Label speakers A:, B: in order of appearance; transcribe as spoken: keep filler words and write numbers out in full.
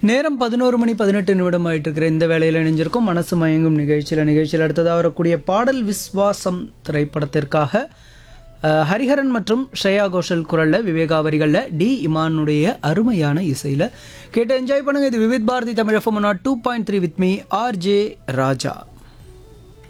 A: நேரம் பதினோரு மணி பதினெட்டு நிமிடம் ஆயிட்டு இருக்கிற இந்த வேளையில் இணைஞ்சிருக்கும் மனசு மயங்கும் நிகழ்ச்சியில் நிகழ்ச்சியில் அடுத்ததாக வரக்கூடிய பாடல் விஸ்வாசம் திரைப்படத்திற்காக அஹ், ஹரிஹரன் மற்றும் ஸ்ரேயா கோஷல் குரலில் விவேகா வரிகளில் டி இமானுடைய அருமையான இசையில் கேட்டு என்ஜாய் பண்ணுங்க. இது Vividh Bharathi Tamil FM two point three with me R J Raja.